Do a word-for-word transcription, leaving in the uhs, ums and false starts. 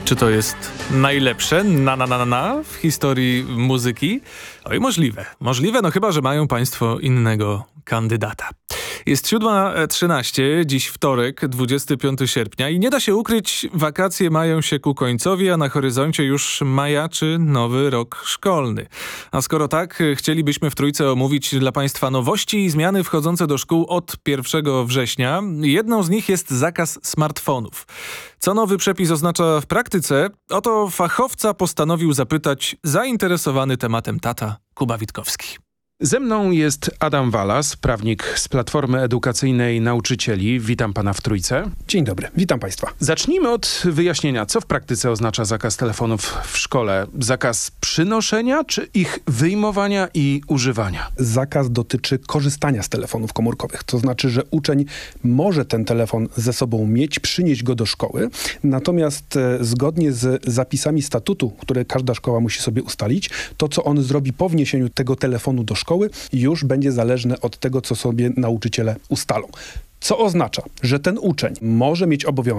Czy to jest najlepsze na na na na na w historii muzyki? Oj, możliwe. Możliwe, no chyba, że mają państwo innego kandydata. Jest siódma trzynaście, dziś wtorek, dwudziestego piątego sierpnia i nie da się ukryć, wakacje mają się ku końcowi, a na horyzoncie już majaczy nowy rok szkolny. A skoro tak, chcielibyśmy w Trójce omówić dla państwa nowości i zmiany wchodzące do szkół od pierwszego września. Jedną z nich jest zakaz smartfonów. Co nowy przepis oznacza w praktyce? Oto fachowca postanowił zapytać zainteresowany tematem tata Kuba Witkowski. Ze mną jest Adam Walas, prawnik z Platformy Edukacyjnej Nauczycieli. Witam pana w Trójce. Dzień dobry, witam państwa. Zacznijmy od wyjaśnienia, co w praktyce oznacza zakaz telefonów w szkole. Zakaz przynoszenia, czy ich wyjmowania i używania? Zakaz dotyczy korzystania z telefonów komórkowych. To znaczy, że uczeń może ten telefon ze sobą mieć, przynieść go do szkoły. Natomiast e, zgodnie z zapisami statutu, które każda szkoła musi sobie ustalić, to co on zrobi po wniesieniu tego telefonu do szkoły, już będzie zależne od tego, co sobie nauczyciele ustalą. Co oznacza, że ten uczeń może mieć obowiązek